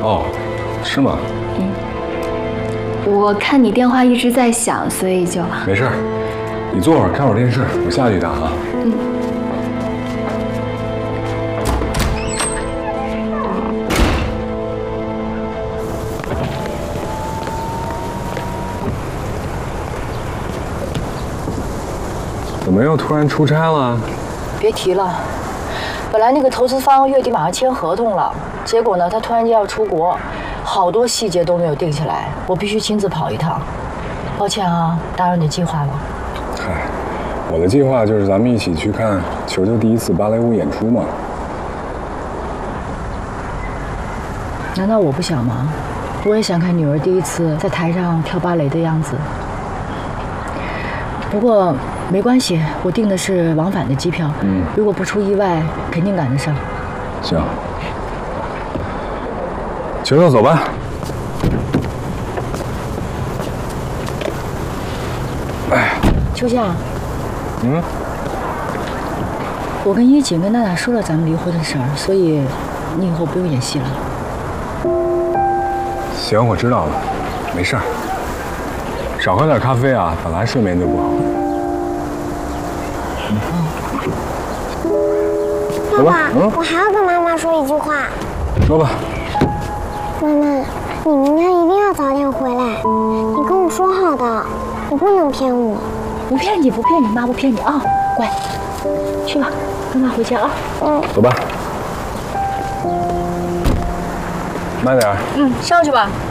哦，是吗？ 我看你电话一直在响，所以就…… 没事，你坐会儿看会儿电视，我下去一趟啊。怎么又突然出差了？ 别提了，本来那个投资方月底马上签合同了，结果呢，他突然间要出国，好多细节都没有定下来，我必须亲自跑一趟。抱歉啊，打扰你的计划了。 嗨，我的计划就是咱们一起去看球球第一次芭蕾舞演出嘛。 难道我不想吗？我也想看女儿第一次在台上跳芭蕾的样子。不过没关系，我订的是往返的机票。如果不出意外，肯定赶得上。 行，球球走吧。哎， 秋夏，我跟一锦跟娜娜说了咱们离婚的事儿，所以你以后不用演戏了。 行，我知道了，没事儿。少喝点咖啡啊，本来睡眠就不好。 爸爸，我还要跟妈妈说一句话。 说吧。 妈妈，你明天一定要早点回来，你跟我说好的，你不能骗我。 不骗你，不骗你，妈不骗你啊，乖，去吧，跟妈回家啊。 走吧。慢点。 上去吧。